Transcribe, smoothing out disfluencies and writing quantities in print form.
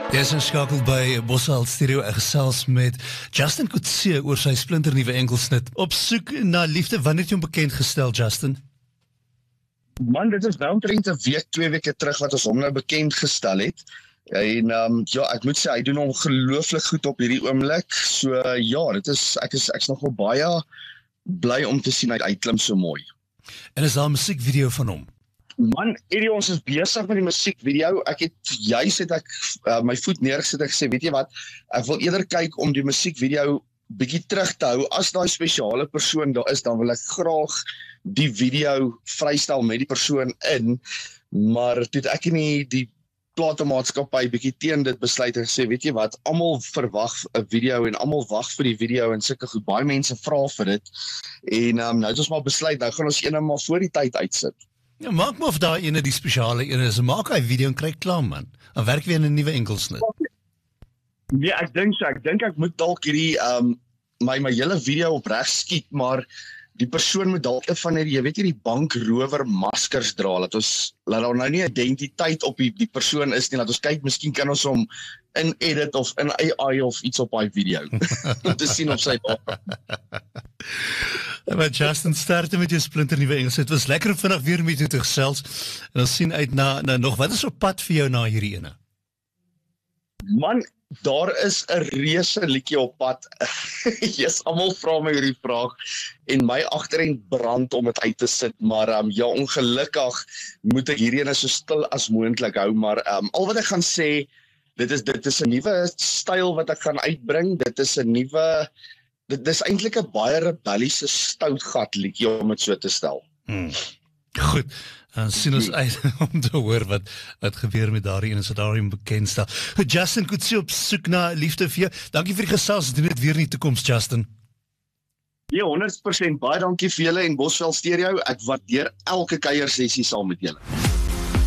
Jy is ingeskakel by Bosveld Stereo, gesels met Justin Coetzee oor sy splinternuwe enkelsnit. Op soek na liefde, wanneer het jy hom bekend gestel, Justin? Man, dit is nou omtrent 'n week, 2 weke terug wat ons hom nou bekend gestel het. En ja, ek moet sê, hy doen ongelooflik goed op hierdie oomblik. So ja, ek is nogal baie bly om te sien hy klim so mooi. En is daar 'n musiekvideo van hom? Man, Eddie, ons is besig met die musiekvideo. Ek het my voet neergesit en gesê, weet jy wat, ek wil eerder kyk om die musiekvideo bietjie terug te hou. As daai spesiale persoon daar is, dan wil ek graag die video vrystel met die persoon in, maar toe ek in die platemaatskappy bietjie teen dit besluit en gesê, weet jy wat, almal verwag 'n video en almal wag vir die video en sulke goed, baie mense vra vir dit, en nou het ons maar besluit, nou gaan ons ene maar voor die tyd uitsit. Ja, maak maar of daar ene die spesiale ene is, maak hy video en kry klaar, man. Dan werk weer in 'n nuwe enkelsnit. Nee, ek dink so, ek moet dalk hierdie, my hele video op reg skiet, maar die persoon moet dalk van jy weet die bankrower maskers dra, laat daar nou nie identiteit op die persoon is nie, laat ons kyk, miskien kan ons hom in edit of in AI of iets op die video, om te sien of sy daar. Maar Justin, starte met jou splinternuwe Engels. Het was lekker vandag weer met jou te gesels, en ons sien uit na nog, wat is op pad vir jou na hierdie ene? Man, daar is 'n reuse liedjie op pad. Yes, almal vra my hierdie vraag en my agterend brand om dit uit te sit, maar ja, ongelukkig moet ek hierdie ene so stil as moontlik hou, maar al wat ek gaan sê, dit is 'n nuwe styl wat ek gaan uitbring, dit is eintlik 'n baie rebelliese stoutgat liedjie om dit so te stel. Goed, dan sien ons uit om te hoor wat gebeur met daardie en as daarin bekend stel. Goed, Justin Coetzee op soek na liefde vir jou. Dankie vir die gesels, doen dit weer in die toekoms, Justin. Ja, 100%, baie dankie vir julle en Bosveld Stereo. Ek waardeer elke kuiersessie saam met julle.